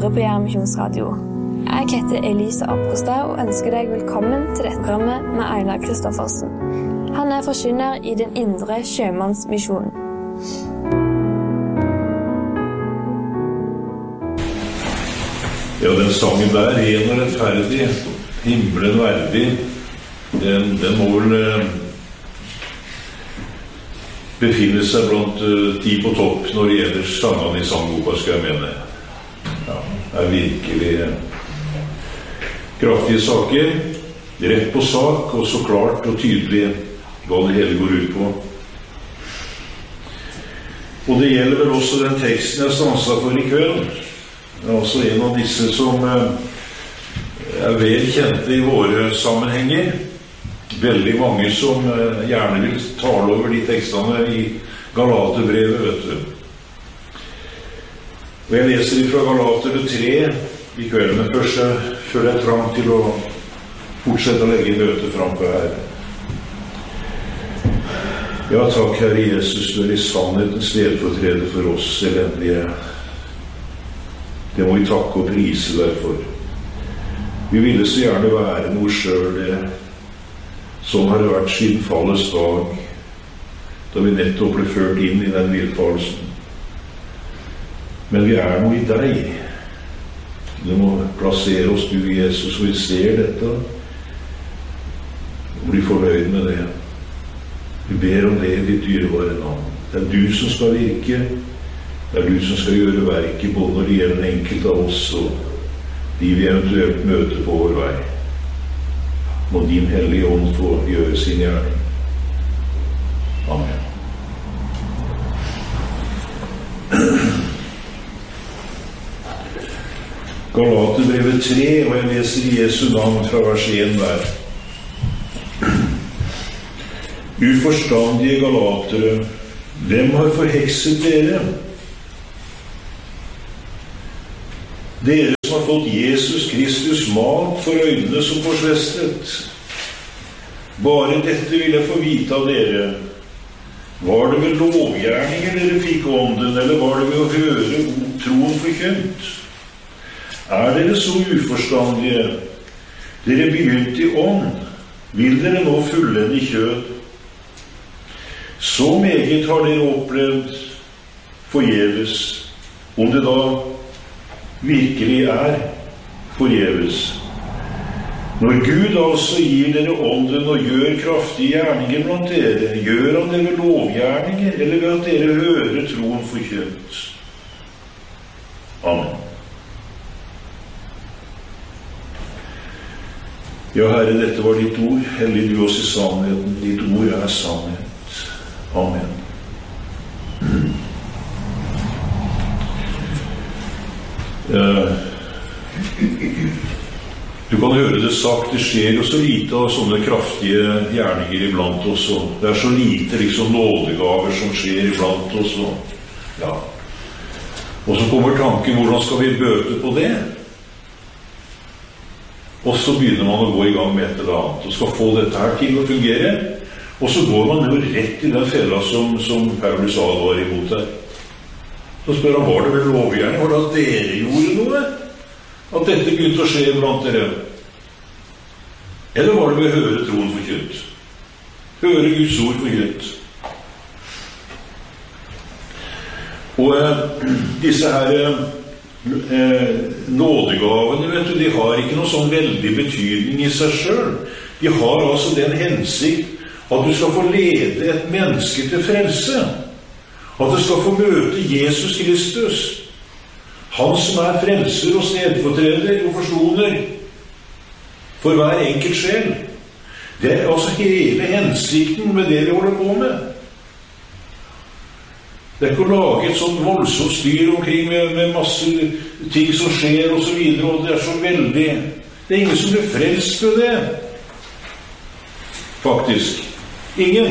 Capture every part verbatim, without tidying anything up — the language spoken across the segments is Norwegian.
hører på Jæren Misjonsradio. Jeg heter Elise Apostad og ønsker deg velkommen til dette programmet med Einar Kristoffersen. Han er forkynner i den indre sjømannsmisjonen. Ja, den sangen der, ren og rettferdig, himmelen verdig, den, den må vel eh, befinne seg blant eh, ti på topp når det gjelder sangene i sangboka, skal jeg mene. Ja, det er virkelig eh, kraftige saker, rett på sak, og så klart og tydelig hva det hele går ut på. Og det gjelder vel også den teksten jeg stanset for i kveld. Det er også en av disse som er vel kjente i våre sammenhenger. Veldig mange som gjerne vil tale over de tekstene i Galaterbrevet, vet du. Og jeg leser fra Galaterbrevet tre i kveld, men først jeg føler jeg trang til å fortsette å legge møtet framfor her. Ja, takk, Herre Jesus, du er i sannhetens stedfortreder for oss elendige. Det må vi takke og prise deg for. Vi ville så gjerne være noe selv, det. Sånn har det vært siden fallets dag, da vi nettopp ble ført inn i den villfarelsen. Men vi er noe i deg. Du må plassere oss, du, Jesus, og vi ser dette, og bli fornøyd med det. Vi ber om det i ditt dyrebare navn. Det er du som skal virke. Det er du som skal gjøre verket, både når det gjelder den enkelte av oss og de vi eventuelt møter på vår vei. Må din hellige ånd få gjøre sin gjerning. Amen. Galaterbrevet tre, og jeg leser i Jesu navn fra vers én der. Uforstandige galatere, hvem har forhekset dere? Dere som har fått Jesus Kristus malt for øynene som korsfestet. Bare dette vil jeg få vite av dere. Var det ved lovgjerninger dere fikk ånden, eller var det ved å høre troen forkynt? Er dere så uforstandige? Dere begynte i ånd. Vil dere nå fullende i kjød? Så meget har dere opplevd forgjeves, om det da virkelig er forgjeves. Når Gud altså gir dere ånden og gjør kraftige gjerninger blant dere, gjør han det ved lovgjerninger, eller ved at dere hører troen forkynt? Amen. Ja, Herre, dette var ditt ord. Hellig du oss i sannheten. Ditt ord er sannhet. Amen. Uh, du kan høre det sagt, det skjer jo så lite av sånne kraftige gjerninger iblant oss, og det er så lite liksom nådegaver som skjer iblant oss, og, ja. Og så kommer tanken, hvordan skal vi bøte på det? Og så begynner man å gå i gang med et eller annet, og skal få dette her til å fungere. Og så går man jo rett i den fella som, som Paulus advarer imot her. Så spør han, var det vel lovgjerning? Var det at dere gjorde noe? At dette begynte å skje blant dere? Eller var det ved å høre troen forkynt? Høre Guds ord forkynt? Og eh, disse her eh, nådegavene, vet du, de har ikke noe sånn veldig betydning i seg selv. De har altså den hensikt at du skal få lede et menneske til frelse. At du skal få møte Jesus Kristus. Han som er frelser og stedfortreder og forsoner for hver enkelt sjel. Det er altså hele hensikten med det vi holder på med. Det er ikke å lage et sånt voldsomt styr omkring med, med masse ting som skjer og så videre, og det er så veldig... Det er ingen som blir frelst ved det. Faktisk. Ingen.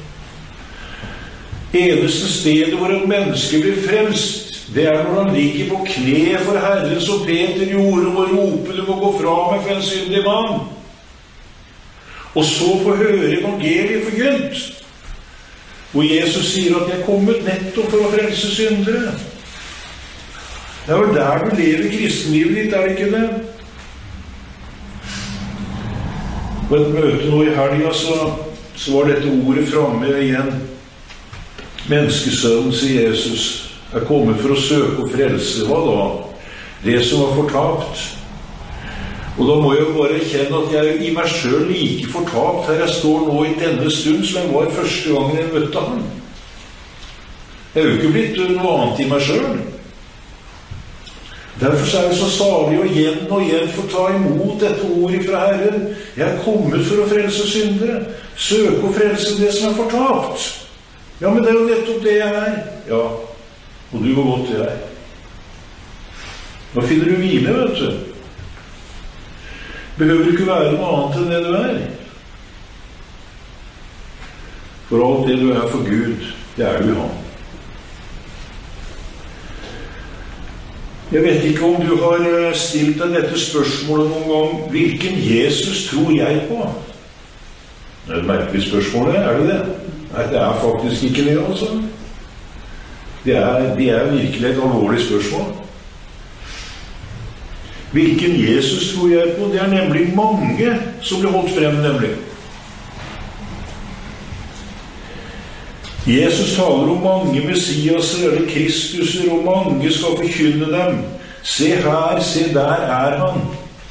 Eneste stedet hvor et menneske blir frelst, det er når han ligger på kne for Herren, som Peter gjorde, og roper, du må gå fra meg for en syndig mann. Og så få høre evangeliet forkynt, hvor Jesus sier at jeg er kommet nettopp for å frelse syndere. Det er vel der du lever kristenlivet ditt, er det ikke det? På et møte nå i helgen, så, så var dette ordet framme igjen. Menneskesønnen, sier Jesus, er kommet for å søke og frelse. Hva da? Det som var fortapt. Og da må jeg jo bare kjenne at jeg i meg selv like fortapt her jeg står nå i denne stund som jeg var første gangen jeg møtte han. Jeg er jo ikke blitt noe annet i meg selv. Derfor er det så salig å igjen og igjen få ta imot dette ordet fra Herren. Jeg er kommet for å frelse syndere. Søke og frelse det som er fortapt. Ja, men det er jo nettopp det jeg er. Ja, og du var godt det er. Da finner du hvile, vet du. Behøver ikke være noe annet enn det du er. For alt det du er for Gud, det er du han. Jeg vet ikke om du har stilt deg dette spørsmålet noen gang. Hvilken Jesus tror jeg på? Det er et merkelig spørsmål, er det det? Nei, det er faktisk ikke det, altså. Det er, det er virkelig et alvorlig spørsmål. Hvilken Jesus tror jeg på? Det er nemlig mange som blir holdt frem, nemlig. Jesus taler om mange messiaser eller Kristuser, og mange skal forkynne dem. Se her, se der er han.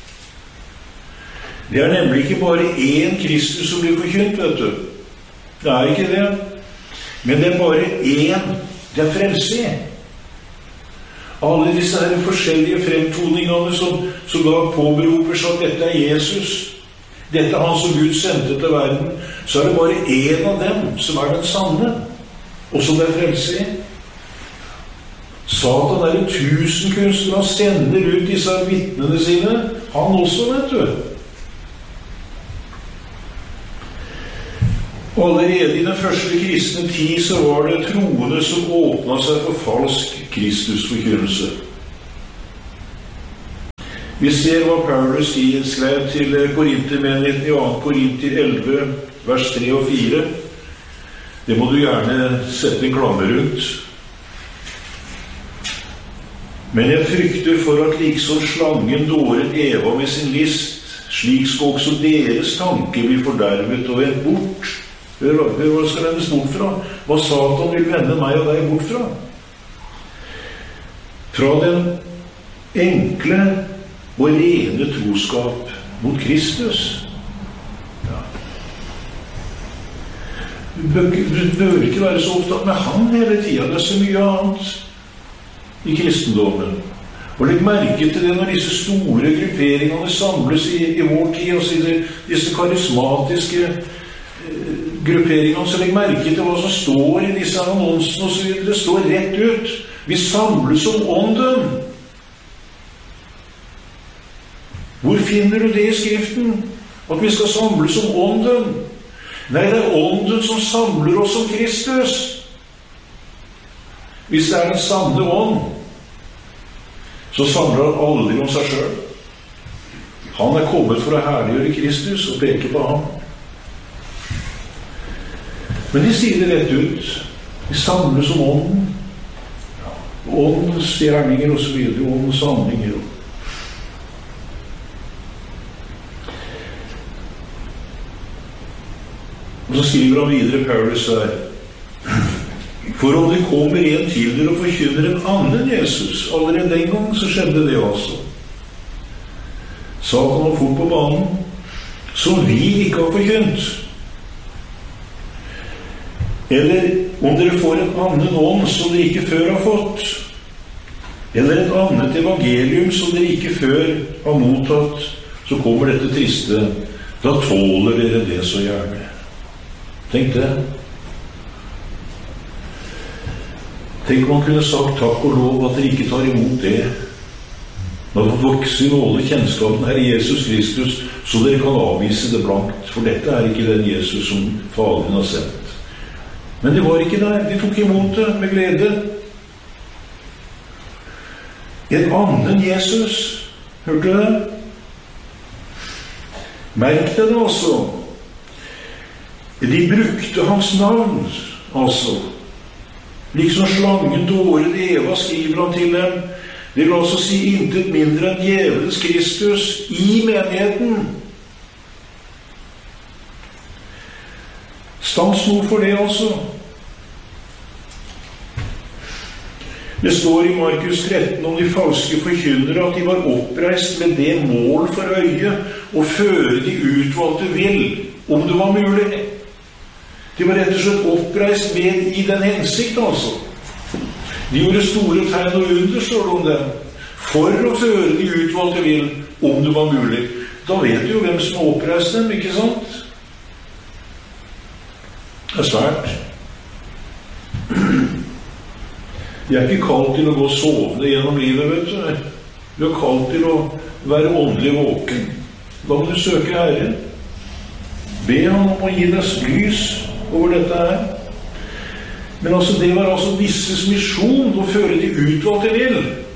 Det er nemlig ikke bare én Kristus som blir forkynt, vet du. Det er ikke det. Men det er bare én det er frelse i. Alle disse her forskjellige fremtoningene som, som da påberoper seg at dette er Jesus, dette er han som Gud sendte til verden, så er det bare en av dem som er den sanne, og som det er frelse i. Satan er en tusenkunstner, han sender ut disse vitnene sine, han også, vet du. Allerede i den første kristne tid så var det troende som åpnet seg for falsk Kristusforkynnelse. Vi ser hva Paulus skrev til Korintermenigheten i andre Korinter elleve, vers tre og fire. Det må du gjerne sette en klammer rundt. Men jeg frykter for at liksom slangen dåret Eva med sin list, slik skal også deres tanke bli fordervet og vendt bort. Hør, hva skal vendes bort fra? Hva Satan vil vende meg og deg bort fra? Fra den enkle og rene troskap mot Kristus. Ja. Du bør, du bør ikke være så opptatt med han hele tiden. Det er så mye annet i kristendommen. Og legg merke til det når disse store grupperingene samles i, i vår tid, altså disse karismatiske eh, grupperingene, så legg merke til hva som står i disse annonsene og så videre. Det står rett ut. Vi samles om ånden. Hvor finner du det i Skriften? At vi skal samles om ånden? Nei, det er ånden som samler oss om Kristus. Hvis det er den sanne ånd, så samler han aldri om seg selv. Han er kommet for å herliggjøre Kristus og peke på ham. Men de sier det rett ut. De samles om ånden. Ja, åndens gjerninger og så videre, åndens handlinger. Og så skriver han videre, Paulus her. For om det kommer en til dere og forkynner en annen Jesus, allerede den gang så skjedde det også. Saken var fort på banen, som vi ikke har forkynt. Eller om dere får en annen ånd som dere ikke før har fått, eller et annet evangelium som dere ikke før har mottatt, så kommer dette triste. Da tåler dere det så gjerne. Tenk det. Tenk om man kunne sagt takk og lov at dere ikke tar imot det. Når dere vokser i nåde kjennskapen her i Jesus Kristus, så dere kan avvise det blankt. For dette er ikke den Jesus som Faderen har sendt. Men de var ikke der. De tok imot det med glede. En annen Jesus. Hørte du det? Merk det da også. De brukte hans navn, altså. Liksom slangen dåret Eva, skriver han til dem. Det vil altså si intet mindre enn djevelens Kristus i menigheten. Stans noe for det altså. Det står i Markus tretten om de falske forkynnere at de var oppreist med det mål for øyet å føre de utvalgte vill, om det var mulig. De var rett og slett oppreist med i den hensikt, altså. De gjorde store tegn og under, står det om dem, for å føre de utvalgte vill, om det var mulig. Da vet du jo hvem som oppreist dem, ikke sant? Det er svært. De er ikke kalt til å gå sovende gjennom livet, vet du. De er kalt til å være åndelig våken. Da må du søke Herren. Be han om å gi deg lys over dette her. Men altså, det var altså disses misjon å føre de utvalgte vill.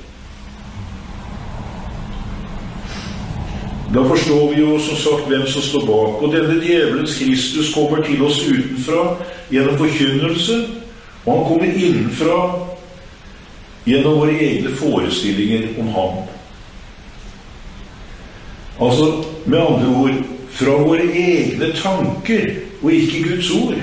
Da forstår vi jo som sagt hvem som står bak. Og denne djevelens Kristus kommer til oss utenfra gjennom forkynnelse, og han kommer innenfra gjennom våre egne forestillinger om ham. Altså, med andre ord, fra våre egne tanker og ikke Guds ord.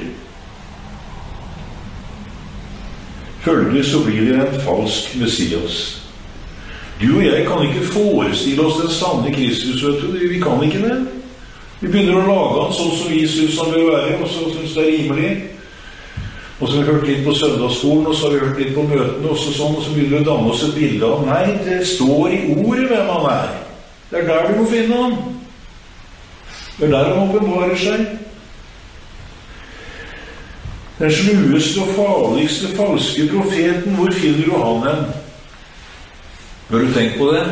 Følgelig så blir det en falsk Messias. Du og jeg kan ikke forestille oss den sanne Kristus, vet du. Vi kan ikke det. Vi begynner å lage han sånn som vi synes han bør være, og så synes det er rimelig. Og så har vi hørt litt på søndagsskolen, og så har vi hørt litt på møtene, og så sånn, og så begynner vi å danne oss et bilde av. Nei, det står i ordet hvem han er. Det er der du må finne han. Det er der han åpenbarer seg. Den slueste og farligste falske profeten, hvor finner du han hen? Har du tenkt på det?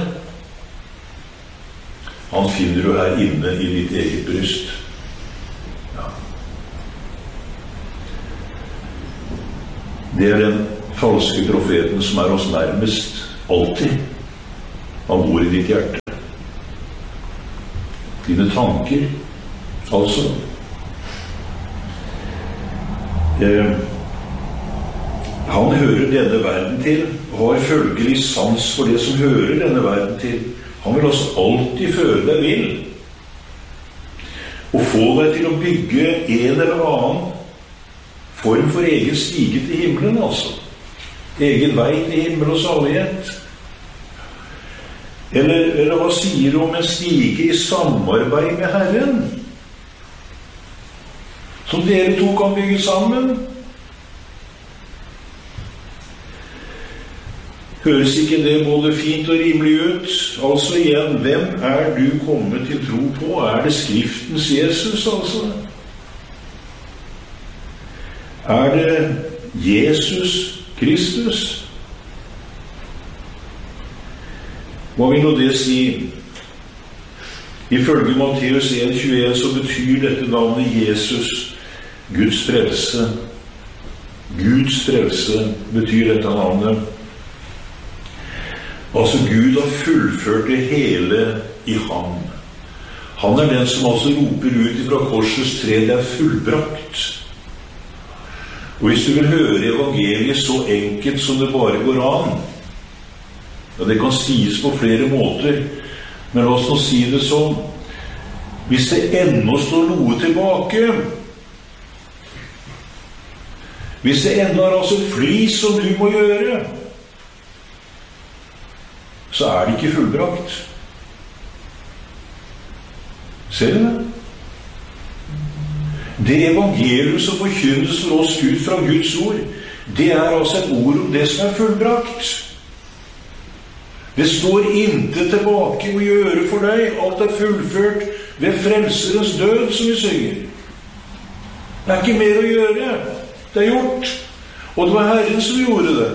Han finner du her inne i ditt eget bryst. Ja. Det er den falske profeten som er oss nærmest alltid. Han bor i ditt hjerte. Dine tanker, altså. Eh, han hører denne verden til, og har følgelig sans for det som hører denne verden til. Han vil også alltid føre deg vill, og få deg til å bygge en eller annen form for egen stige til himmelen, altså. Egen vei til himmel og salighet. Eller, eller hva sier du om en stige i samarbeid med Herren? Som dere to kan bygge sammen? Høres ikke det både fint og rimelig ut? Altså igjen, hvem er du kommet til tro på? Er det Skriftens Jesus, altså? Er det Jesus Kristus? Hva vil nå det si? Ifølge Matteus en tjueen så betyr dette navnet Jesus Guds frelse. Guds frelse betyr dette navnet. Altså Gud har fullført det hele i ham. Han er den som altså roper ut fra korsets tre, det er fullbrakt. Og hvis du vil høre evangeliet så enkelt som det bare går an, ja, det kan sies på flere måter, men la oss nå si det sånn. Hvis det ennå står noe tilbake, hvis det ennå er altså flis som du må gjøre, så er det ikke fullbrakt. Ser du det? Det evangelium som forkynnes for oss ut fra Guds ord, det er altså et ord om det som er fullbrakt. Det står intet tilbake å gjøre for deg. Alt er fullført ved frelserens død, som vi synger. Det er ikke mer å gjøre. Det er gjort. Og det var Herren som gjorde det.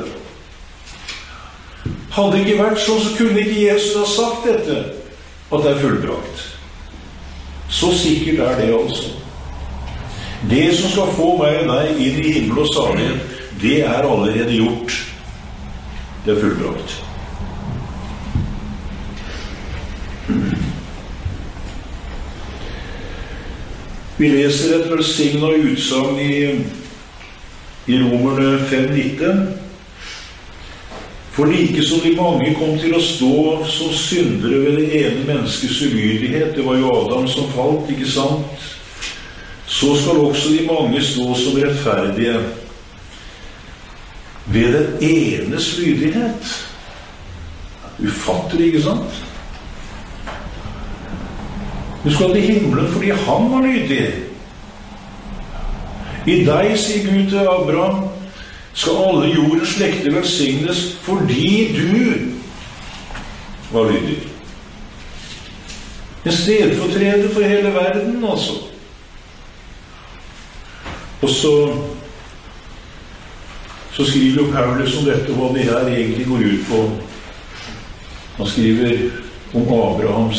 Hadde det ikke vært sånn, så kunne ikke Jesus ha sagt dette, at det er fullbrakt. Så sikkert er det altså. Det som skal få meg og deg inn i himmel og salighet, det er allerede gjort. Det er fullbrakt. Vi leser et velsignet utsagn i, i Romerne fem nitten. For like som de mange kom til å stå som syndere ved det ene menneskets ulydighet, det var jo Adam som falt, ikke sant? Så skal også de mange stå som rettferdige ved den enes lydighet. Ufattelig, ikke sant? Du skal til himmelen fordi han var lydig. I deg, sier Gud til Abraham, skal alle jordens slekter velsignes fordi du var lydig. En stedfortreder for hele verden, altså. Og så, så skriver jo Paulus om dette, hva det her egentlig går ut på. Han skriver om Abrahams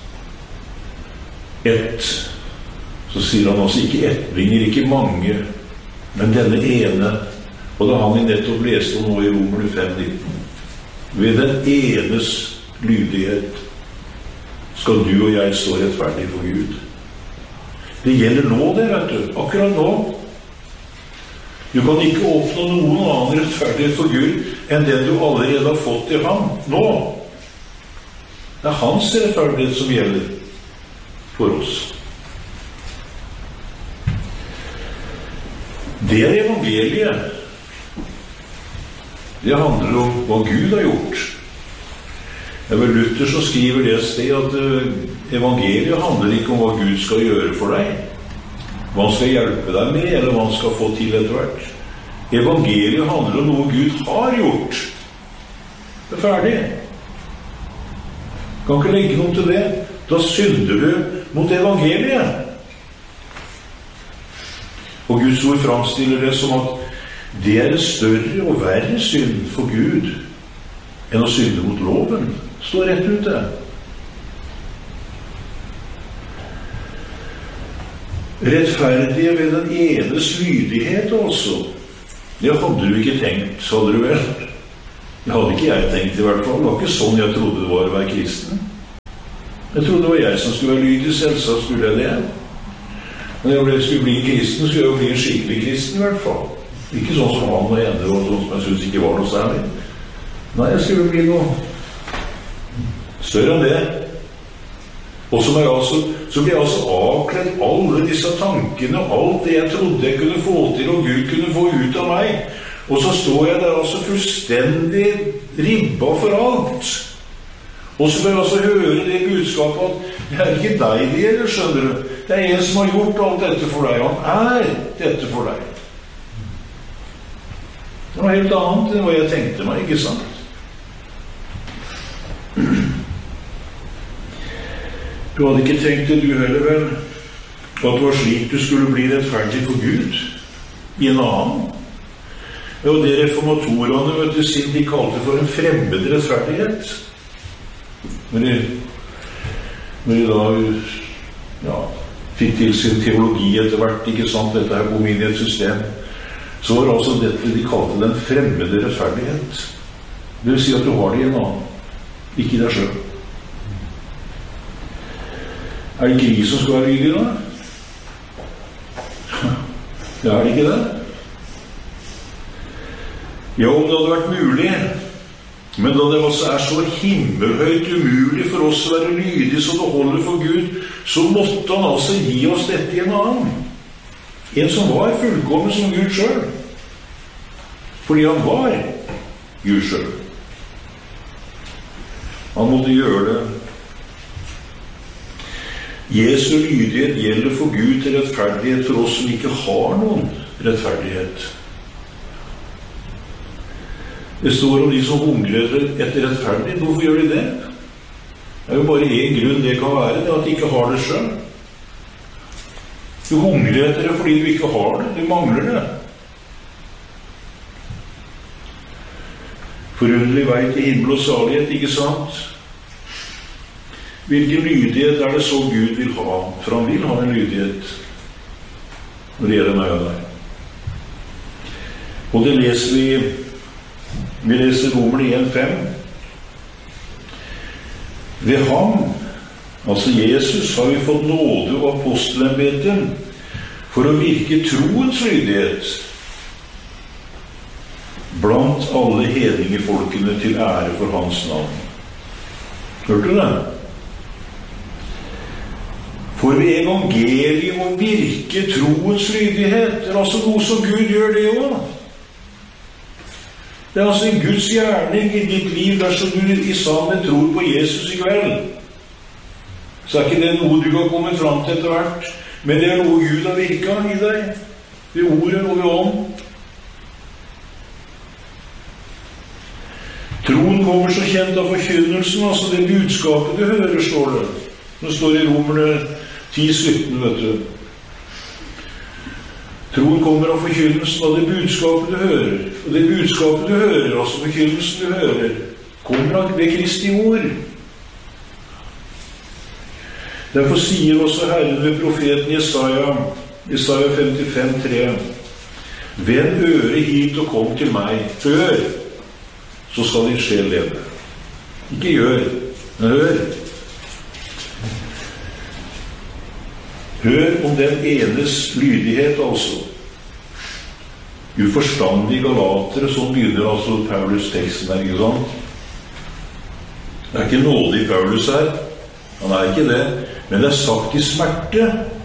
ett. Så sier han også ikke ettlinger, ikke mange, men denne ene. Og da han i nettopp leste nå i Romerne fem nitten. Ved den enes lydighet skal du og jeg stå rettferdig for Gud. Det gjelder nå det, vet du. Akkurat nå. Du kan ikke oppnå noen annen rettferdighet for Gud enn den du allerede har fått i ham. Nå. Det er hans rettferdighet som gjelder for oss. Det er evangeliet. Det handler om hva Gud har gjort. Det er vel Luther som skriver det et sted at evangeliet handler ikke om hva Gud skal gjøre for deg, hva han skal hjelpe deg med, eller hva han skal få til etter hvert. Evangeliet handler om noe Gud har gjort. Det er ferdig. Kan ikke legge noe til det. Da synder du mot evangeliet. Og Guds ord framstiller det som at det er en større og verre synd for Gud enn å synde mot loven. Står rett ut det. Rettferdige ved den enes lydighet også. Det hadde du ikke tenkt, hadde du vel? Det hadde ikke jeg tenkt i hvert fall. Det var ikke sånn jeg trodde det var å være kristen. Jeg trodde det var jeg som skulle være lydig, selvsagt skulle jeg det. Men når jeg skulle bli en kristen, skulle jeg jo bli en skikkelig kristen i hvert fall. Ikke sånn som han og henne, og sånn som jeg synes ikke var noe særlig. Nei, jeg skulle bli noe større enn det. Og så ble jeg altså, så ble jeg altså avkledd alle disse tankene, alt det jeg trodde jeg kunne få til, og Gud kunne få ut av meg. Og så står jeg der altså fullstendig ribba for alt. Og så får jeg altså høre det budskapet at det er ikke deg det gjelder, skjønner du. Det er en som har gjort alt dette for deg. Han er dette for deg. Det var helt annet enn hva jeg tenkte meg, ikke sant? Du hadde ikke tenkt det du heller vel, at det var slik du skulle bli rettferdig for Gud i en annen. Og det reformatorene, vet du, siden de kalte for en fremmed rettferdighet. Men de, når de da ja, fikk til sin teologi etter hvert, ikke sant, dette her kom inn i et system, så var det altså dette de kalte den fremmede rettferdighet. Det vil si at du har det i en annen, ikke i deg selv. Er det ikke vi som skal være lydige da? Ja, er det ikke det? Ja, om det hadde vært mulig, men da det også er så himmelhøyt umulig for oss å være lydige så det holder for Gud, så måtte han altså gi oss dette i en annen. En som var fullkommen som Gud selv. Fordi han var Gud selv. Han måtte gjøre det. Jesu lydighet gjelder for Gud til rettferdighet for oss som ikke har noen rettferdighet. Det står om de som hungrer etter rettferdighet. Hvorfor gjør de det? Det er jo bare en grunn det kan være, det er at de ikke har det selv. Du hungrer etter det fordi du ikke har det, du mangler det. Forunderlig vei til himmel og salighet, ikke sant? Hvilken lydighet er det så Gud vil ha? For han vil ha en lydighet når det gjelder meg og deg. Og det leser vi, vi leser Romerne en fem. Ved ham, altså Jesus, har vi fått nåde og apostelembeten for å virke troens lydighet. blant alle hedningefolkene til ære for hans navn. Hørte du det? For ved evangeliet må virke troens lydighet. Det er altså noe som Gud gjør det også. Det er altså en Guds gjerning i ditt liv dersom du i sannhet tror på Jesus i kveld. Så er ikke det noe du har kommet fram til etter hvert, men det er noe Gud har virket i deg, ved ordet og ved ånd. Troen kommer så kjent av forkynnelsen, altså det budskapet du hører, står det. Nå står det i Romerne ti sytten, vet du. Troen kommer av forkynnelsen av det budskapet du hører. Og det budskapet du hører, altså forkynnelsen du hører, kommer av det Kristi ord. Derfor sier også Herren ved profeten Jesaja, Jesaja femtifem tre, «Vend øret hit og kom til meg, hør, så skal din sjel leve.» Ikke gjør, men hør. Hør om den enes lydighet, altså. Uforstandige galatere, som begynner altså Paulus-teksten her, ikke sant? Det er ikke nådig Paulus her. Han er ikke det. Men det er sagt i smerte.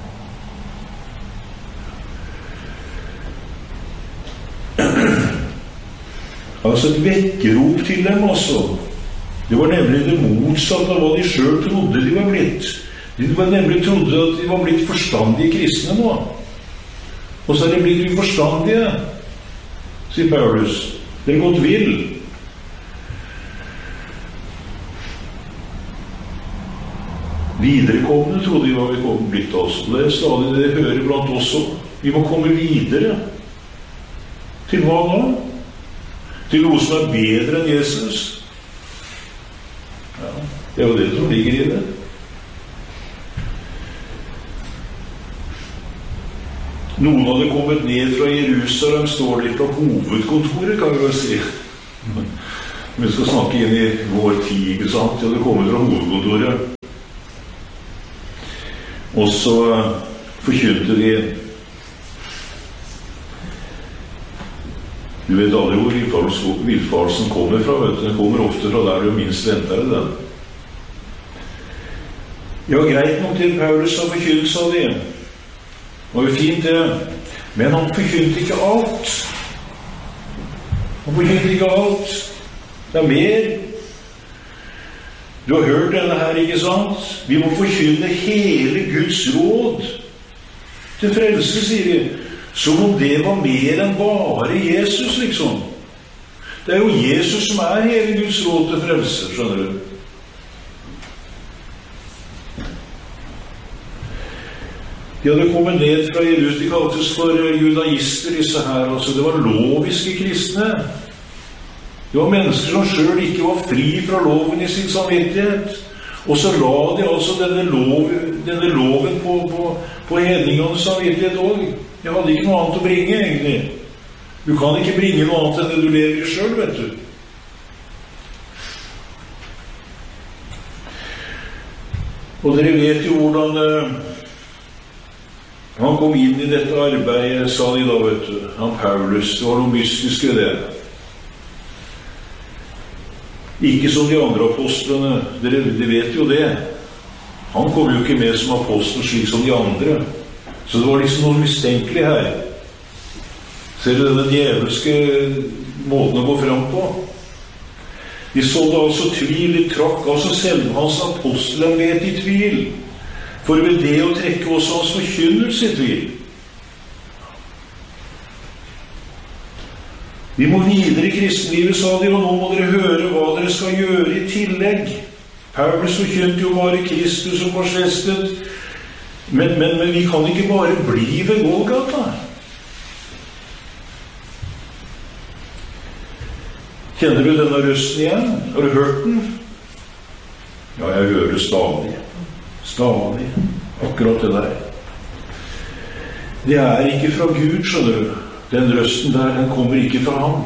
Altså et vekkerop til dem, altså. Det var nemlig det motsatte av hva de selv trodde de var blitt. De var nemlig trodde at de var blitt forstandige kristne nå. Og så er de blitt uforstandige, sier Paulus. Det er gått vill. Viderekommende trodde vi hva vi kom blitt oss. Det er stadig det dere hører blant oss også. Vi må komme videre. Til hva da? Til noe som er bedre enn Jesus. Ja, det er jo det som ligger i det. Noen hadde kommet ned fra Jerusalem, står det fra hovedkontoret, kan vi vel si. Vi skal snakke inn i vår tid, ikke sant? De hadde kommet fra hovedkontoret. Og så forkynte de, du vet aldri hvor villfarelsen kommer fra, vet du. Den kommer ofte fra der du minst venter det. Ja, greit nok til Paulus har forkynt, sa de. Det var jo fint det, men han forkynte ikke alt. Han forkynte ikke alt. Det er mer. Du har hørt denne her, ikke sant? Vi må forkynne hele Guds råd til frelse, sier de. Som om det var mer enn bare Jesus, liksom. Det er jo Jesus som er hele Guds råd til frelse, skjønner du. De hadde kommet ned fra Jerusalem, de kaltes for judaister, disse her. Altså, det var loviske kristne. Det var mennesker som selv ikke var fri fra loven i sin samvittighet. Og så la de altså denne, lov, denne loven på, på, på hedningenes samvittighet også. Jeg hadde ikke noe annet å bringe, egentlig. Du kan ikke bringe noe annet enn det du lever i selv, vet du. Og dere vet jo hvordan uh, han kom inn i dette arbeidet, sa de da, vet du. Han Paulus, det var noe mystisk i det. Ikke som de andre apostlene, dere, dere vet jo det. Han kom jo ikke med som apostel slik som de andre. Så det var liksom noe mistenkelig her. Ser du denne djevelske måten å gå frem på? De sådde altså tvil, de trakk altså selv hans apostelembetet i tvil. For ved det å trekke også hans forkynnelse i tvil. Vi må videre i kristenlivet, sa de, og nå må dere høre hva dere skal gjøre i tillegg. Paulus forkynte jo bare Kristus som korsfestet, men, men, men vi kan ikke bare bli ved Golgata. Kjenner du denne røsten igjen? Har du hørt den? Ja, jeg hører stadig. Stadig. Akkurat det der. Det er ikke fra Gud, skjønner du. Den røsten der, den kommer ikke fra ham.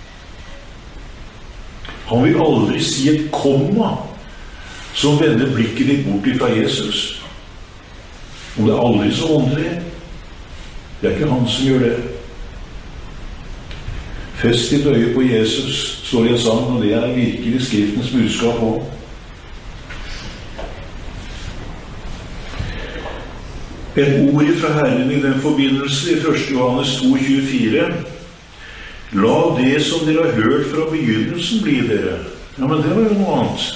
Han vil aldri si et komma som vender blikket ditt bort fra Jesus. Om det er aldri så åndelig, det er ikke han som gjør det. Fest ditt øye på Jesus, står jeg sammen, og det er virkelig Skriftens budskap også. Et ord fra Herren i den forbindelse i første Johannes to tjuefire. La det som dere har hørt fra begynnelsen bli dere. Ja, men det var jo noe annet.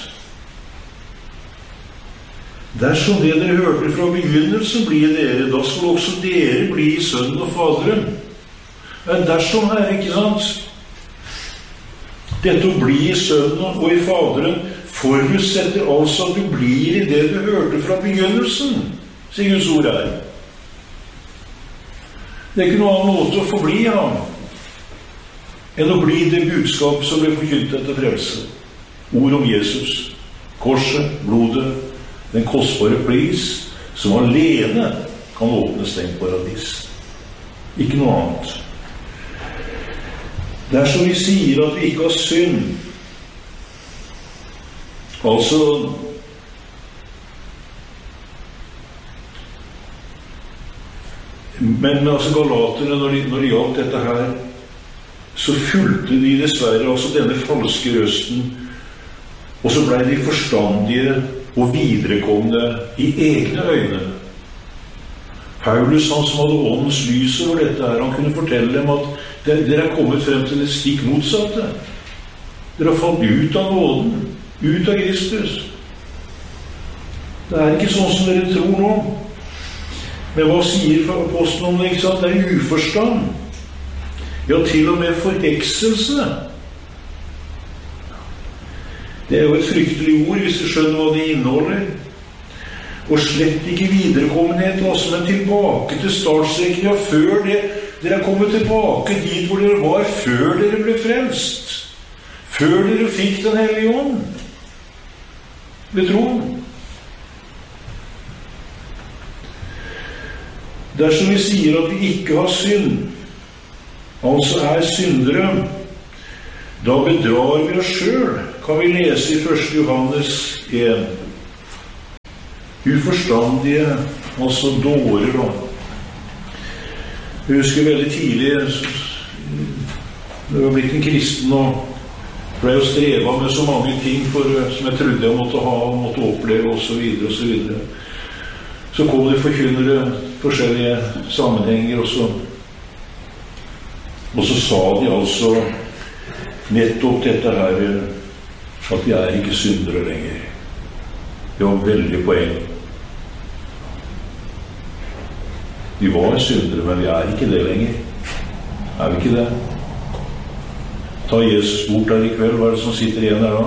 Dersom det dere hørte fra begynnelsen bli dere, da skal også dere bli i Sønnen og Faderen. Ja, dersom her, ikke sant? Dette å bli i Sønnen og i Faderen forutsetter altså at du blir i det du hørte fra begynnelsen, sier Guds ord her. Det er ikke noen annen måte å forbli ham enn å bli det budskap som ble forkynt etter frelse. Ord om Jesus, korset, blodet, den kostbare pris som alene kan åpne stengt paradis. Ikke noe annet. Dersom vi sier at vi ikke har synd, altså men altså galaterne, når de, når de gjaldt dette her, så fulgte de dessverre altså denne falske røsten, og så ble de forstandige og viderekomne i egne øyne. Paulus, han som hadde åndens lys over dette her, han kunne fortelle dem at dere er kommet frem til det stikk motsatte. Dere har falt ut av nåden, ut av Kristus. Det er ikke sånn som dere tror nå. Men hva sier apostelen om det, ikke sant? Det er uforstand. Ja, til og med forhekselse. Det er jo et fryktelig ord, hvis du skjønner hva det inneholder. Og slett ikke viderekommenhet, altså, men tilbake til startstreken. Ja, før det, dere er kommet tilbake dit hvor dere var før dere ble frelst. Før dere fikk den hellige ånd. Ved troen. Dersom vi sier at vi ikke har synd, altså er syndere, da bedrar vi oss selv, kan vi lese i første Johannes en. Uforstandige, altså dårer. Jeg husker veldig tidlig, jeg var blitt en kristen og ble jo streva med så mange ting for, som jeg trodde jeg måtte ha, måtte oppleve, og så videre, og så videre. Så kom det forkynnere, forskjellige sammenhenger, og så, og så sa de altså nettopp dette her, at vi er ikke syndere lenger. Det var veldig poeng. Vi var syndere, men vi er ikke det lenger. Er vi ikke det? Ta Jesus bort der i kveld, hva er det som sitter igjen her da?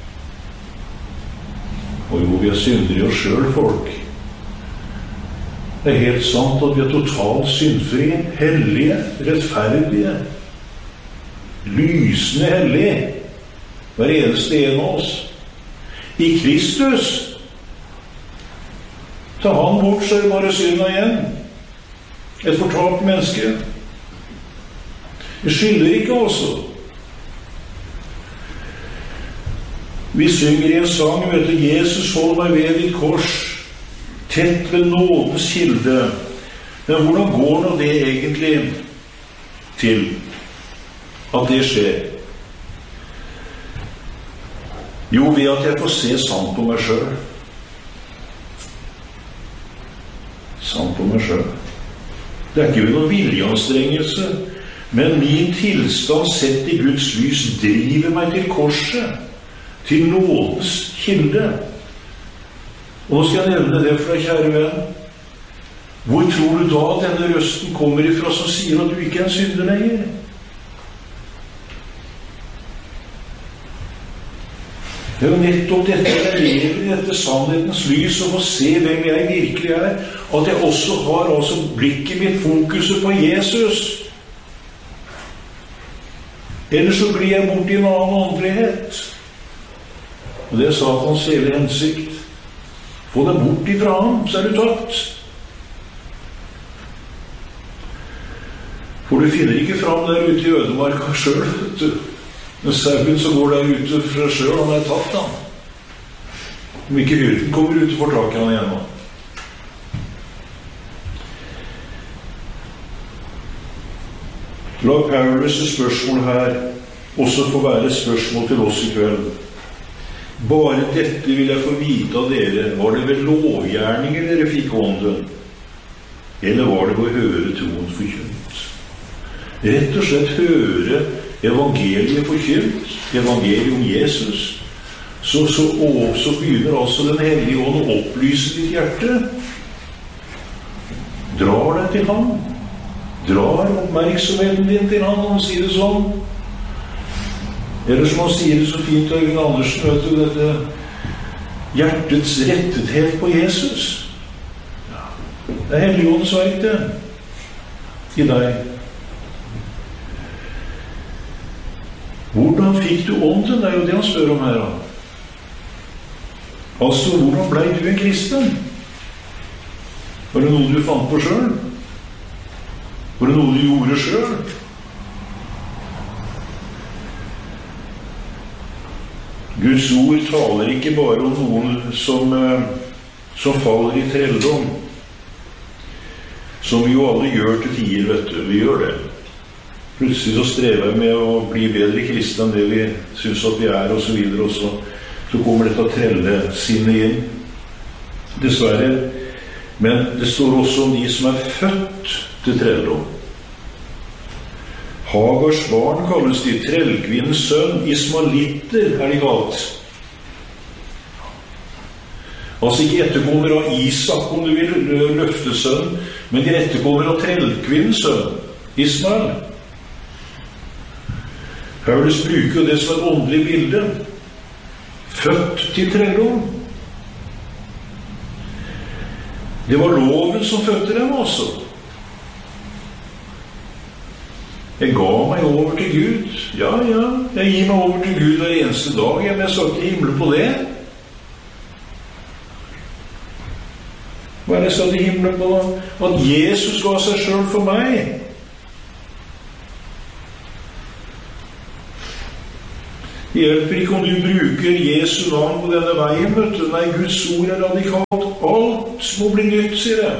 Og jo, vi er syndere i oss selv, folk. Det er helt sant at vi er totalt syndfrie, hellige, rettferdige, lysende hellige, hver eneste en av oss. I Kristus, ta han bort, så er det bare synda igjen. Et fortalt menneske. Det skylder ikke også. Vi synger i en sang, vet du, Jesus hold meg ved ditt kors, tett ved nådens kilde. Men hvordan går nå det egentlig til at det skjer? Jo, ved at jeg får se sant på meg selv. Sant på meg selv. Det er ikke ved noen viljeanstrengelse, men min tilstand sett i Guds lys driver meg til korset, til nådens kilde. Og nå skal jeg nevne det for deg, kjære venn. Hvor tror du da denne røsten kommer ifra som sier at du ikke er en synder lenger? Det er jo nettopp dette jeg lever i dette sannhetens lys og får se hvem jeg virkelig er, at jeg også har altså blikket mitt fokuset på Jesus. Ellers så blir jeg bort i en annen åndelighet. Og det er Satans hele hensikt. Få deg bort ifra ham, så er du tatt. For du finner ikke fram der ute i ødemarka selv, vet du. Men sauen som går der ute fra selv, han er tatt, han. Om ikke hyrden kommer ut og får tak i han igjen. La Paulus' spørsmål her også få være spørsmål til oss i kveld. Bare dette vil jeg få vite av dere. Var det ved lovgjerninger dere fikk ånden? Eller var det ved å høre troen forkynt? Rett og slett høre evangeliet forkynt, evangeliet om Jesus. Så, så, og, så begynner altså den hellige ånd å opplyse ditt hjerte. Drar deg til ham. Drar oppmerksomheten din til ham, om å si det sånn. Eller som han sier det så fint, Øyvind Andersen, vet du, dette hjertets rettethet på Jesus. Ja. Det er Helligåndens verk, det. I deg. Hvordan fikk du ånden? Det er jo det han spør om her. Altså, hvordan ble du en kristen? Var det noe du fant på selv? Var det noe du gjorde selv? Guds ord taler ikke bare om noen som, som faller i trelldom, som vi jo alle gjør til tider, vet du. Vi gjør det. Plutselig så strever jeg med å bli bedre kristne enn det vi synes at vi er, og så videre, og så, så kommer dette trellesinnet inn. Dessverre. Men det står også om de som er født til trelldom. Hagars barn kalles de, trellkvinnens sønn, ismalitter er de kalt. Altså ikke etterkommer av Isak, om du vil, løftesønn, men de etterkommer av trellkvinnens sønn, Ismael. Paulus bruker jo det som et åndelig bilde. Født til trelldom. Det var loven som fødte dem også. Jeg ga meg over til Gud. Ja, ja, jeg gir meg over til Gud hver eneste dag. Jeg skal ikke himle på det. Hva er det jeg skal til himle på? At Jesus ga seg selv for meg. Det hjelper ikke om du bruker Jesu navn på denne veien, vet du. Nei, Guds ord er radikalt. Alt må bli nytt, sier jeg.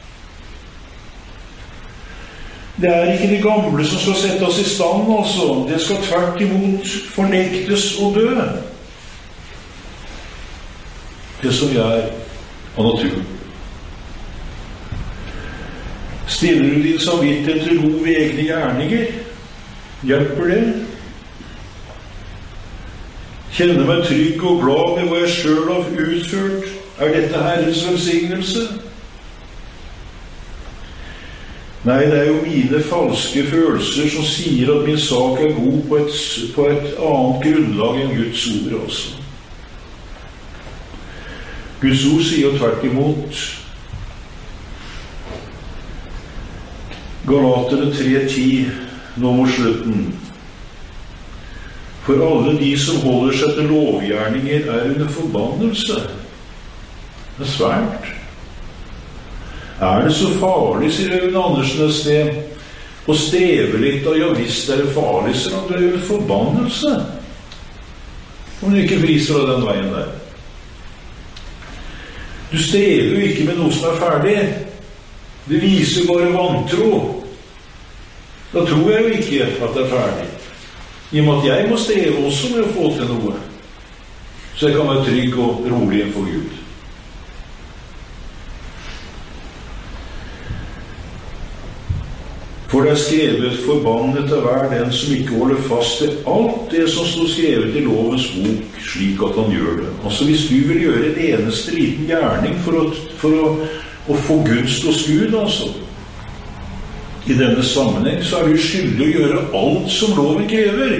Det er ikke det gamle som skal settes i stand, altså. Det skal tvert imot fornektes og dø. Det som vi er av naturen. Stiller du din samvittighet til ro ved egne gjerninger? Hjelper det? Kjenner meg trygg og glad med hva jeg selv har utført? Er dette Herrens velsignelse? Nei, det er jo mine falske følelser som sier at min sak er god på et, på et annet grunnlag enn Guds ord også. Guds ord sier jo tvert imot. Galaterne tre ti, nå mot slutten. For alle de som holder seg til lovgjerninger er under forbannelse. Det er svært. Er det så farlig, sier Øyvind Andersen et sted, å streve litt, og ja visst er det farlig, sier han, det er jo en forbannelse. Om du ikke friser av den veien der. Du strever jo ikke med noe som er ferdig. Det viser bare vantro. Da tror jeg jo ikke at det er ferdig. I og med at jeg må streve også med å få til noe, så jeg kan være trygg og rolig for Gud. For det er skrevet forbannet av hver den som ikke holder fast til alt det som står skrevet i lovens bok, slik at han gjør det. Altså hvis du vil gjøre en eneste liten gjerning for å, for å, å få gunst hos Gud, altså, i denne sammenheng, så er du skyldig å gjøre alt som loven krever.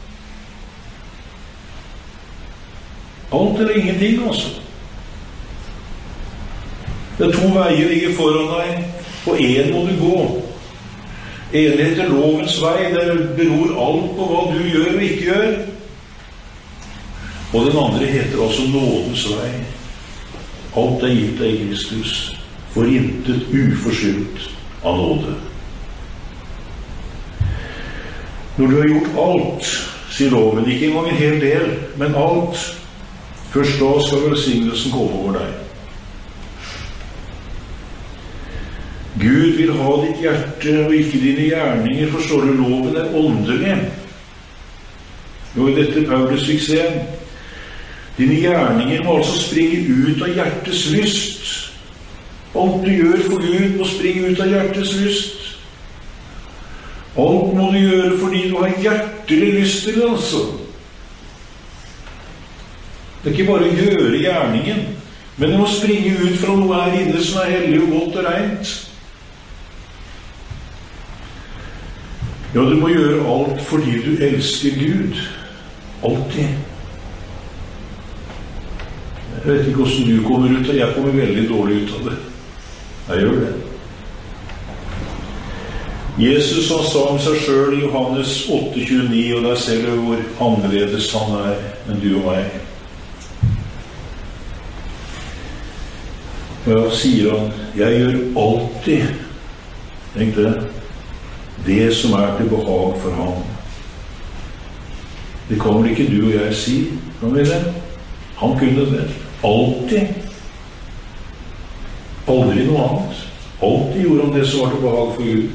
Alt eller ingenting, altså. Det er to veier ligger foran deg. På en må du gå. En heter lovens vei, der beror alt på hva du gjør og ikke gjør. Og den andre heter altså nådens vei. Alt er gitt deg i Kristus, for intet uforskyldt av nåde. Når du har gjort alt, sier loven, ikke engang en hel del, men alt, først da skal velsignelsen komme over deg. Gud vil ha ditt hjerte og ikke dine gjerninger, forstår du. Loven er åndelig. Og i dette Paulus fikk se, dine gjerninger må altså springe ut av hjertets lyst. Alt du gjør for Gud må springe ut av hjertets lyst. Alt må du gjøre fordi du har hjertelig lyst til det, altså. Det er ikke bare å gjøre gjerningen, men det må springe ut fra noe her inne som er hellig og godt og rent. Ja, du må gjøre alt fordi du elsker Gud. Alltid. Jeg vet ikke hvordan du kommer ut av. Jeg kommer veldig dårlig ut av det. Jeg gjør det. Jesus han sa om seg selv i Johannes åtte tjueni, og der ser du hvor annerledes han er enn du og meg. Ja, sier han, jeg gjør alltid, tenk det, det som er til behag for ham. Det kommer ikke du og jeg si, kan vi det? Han kunne det. Alltid. Aldri noe annet. Alltid gjorde han det som var til behag for Gud.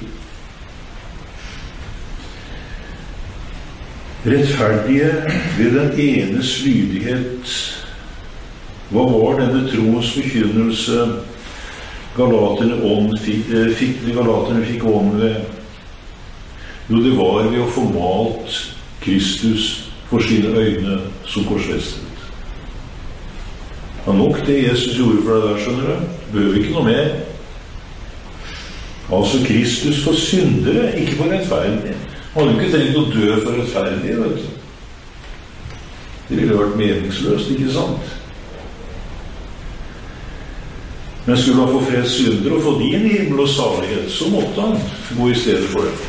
Rettferdige ved den enes lydighet. Hva var denne troens forkynnelse galaterne, ånd fikk, fikk, galaterne fikk ånd ved? Jo, det var ved å få malt Kristus for sine øyne som korsfestet. Det var nok det Jesus gjorde for deg der, skjønner du. Behøver ikke noe mer. Altså Kristus for syndere, ikke for rettferdige. Han hadde ikke trengt å dø for rettferdige, vet du. Det ville vært meningsløst, ikke sant? Men skulle han få freds syndere og få din himmel og salighet, så måtte han gå i stedet for det.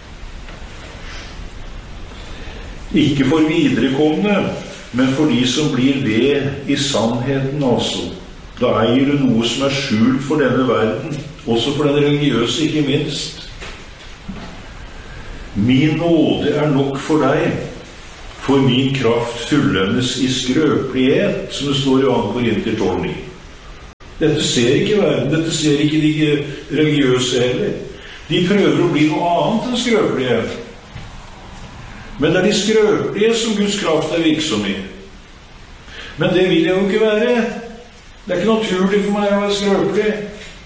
Ikke for viderekomne, men for de som blir ved i sannheten altså. Da eier du noe som er skjult for denne verden, også for den religiøse, ikke minst. Min nåde er nok for deg, for min kraft fullendes i skrøpelighet, som det står i andre Korinter tolv ni. Dette ser ikke verden, dette ser ikke de religiøse heller. De prøver å bli noe annet enn skrøpelige. Men det er de skrøpelige som Guds kraft er virksom i. Men det vil jeg jo ikke være. Det er ikke naturlig for meg å være skrøpelig.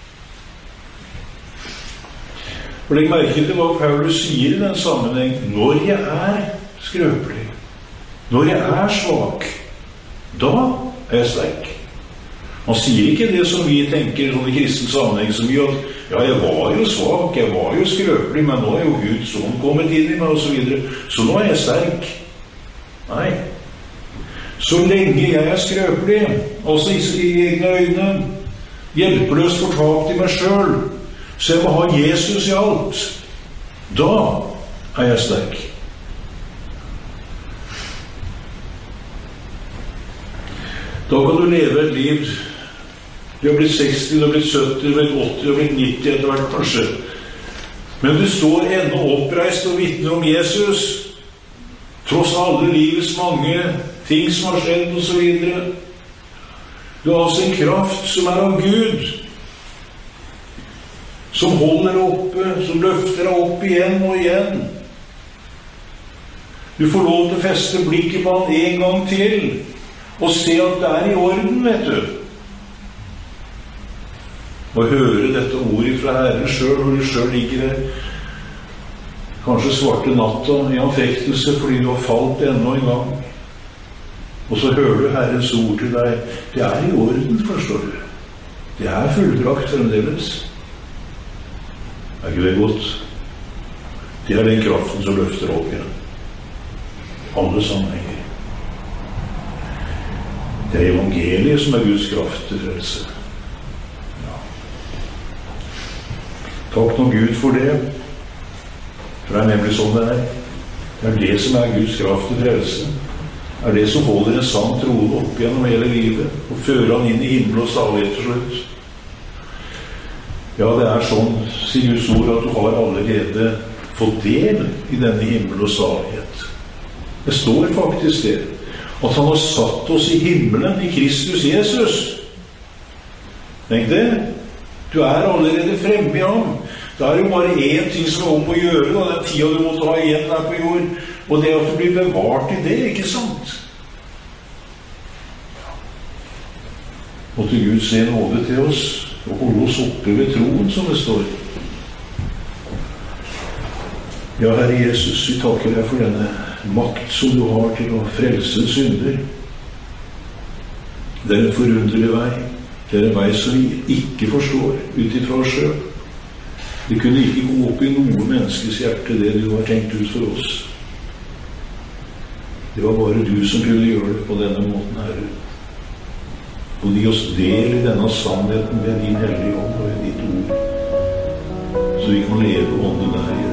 Og legg merke til hva Paulus sier i den sammenheng. Når jeg er skrøpelig, når jeg er svak, da er jeg sterk. Han sier ikke det som vi tenker sånn i kristen sammenheng, som vi at ja, jeg var jo svak, jeg var jo skrøpelig, men nå er jo Guds ånd kommet inn i meg, og så videre. Så nå er jeg sterk. Nei. Så lenge jeg er skrøpelig, altså i egne øyne, hjelpeløst fortapt i meg selv, så jeg må ha Jesus i alt. Da er jeg sterk. Da kan du leve et liv. Du har blitt seksti, du har blitt sytti, du har blitt åtti, du har blitt nitti etter hvert kanskje. Men du står ennå oppreist og vitner om Jesus, tross alle livets mange ting som har skjedd og så videre. Du har altså en kraft som er av Gud, som holder deg oppe, som løfter deg opp igjen og igjen. Du får lov til å feste blikket på han en gang til, og se at det er i orden, vet du. Og høre dette ordet fra Herren selv, hvor du selv ligger der, kanskje svarte natta i anfektelse, fordi du har falt enda en gang. Og så hører du Herrens ord til deg. Det er i orden, forstår du. Det er fullbrakt fremdeles. Er ikke det godt? Det er den kraften som løfter opp igjen. Alle sammenhenger. Det er evangeliet som er Guds kraft til frelse. Ja. Takk nå Gud for det. For det er nemlig sånn det er. Det er det som er Guds kraft til frelse. Det er det som holder en sann troende opp gjennom hele livet, og fører han inn i himmel og salighet til slutt. Ja, det er sånn, sier Guds ord, at du har allerede fått del i denne himmel og salighet. Det står faktisk det, at han har satt oss i himmelen i Kristus Jesus. Tenk det. Du er allerede fremme i ham. Da er det bare én ting som er om å gjøre, da. Den tida du måtte ha igjen der på jord. Og det at du blir bevart i det, ikke sant? Måtte Gud se nåde til oss, og holde oss oppe ved troen, som det står. Ja, Herre Jesus, vi takker deg for denne makt som du har til å frelse synder. Det er en forunderlig vei. Det er en vei som vi ikke forstår ut ifra oss selv. Det kunne ikke gå opp i noe menneskes hjerte, det du har tenkt ut for oss. Det var bare du som kunne gjøre det på denne måten, Herre. Og gi oss del i denne sannheten med din hellige ånd og i ditt ord, så vi kan leve ånden der.